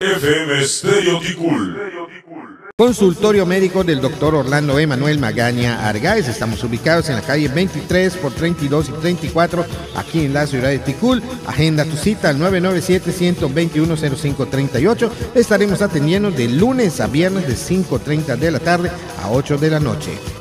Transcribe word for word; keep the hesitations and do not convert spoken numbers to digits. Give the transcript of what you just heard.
F M Stereo Ticul. Consultorio médico del doctor Orlando Emanuel Magaña Argáez. Estamos ubicados en la calle veintitrés por treinta y dos y treinta y cuatro, aquí en la ciudad de Ticul. Agenda tu cita al nueve nueve siete, uno dos uno, cero cinco tres ocho. Estaremos atendiendo de lunes a viernes de cinco y treinta de la tarde a ocho de la noche.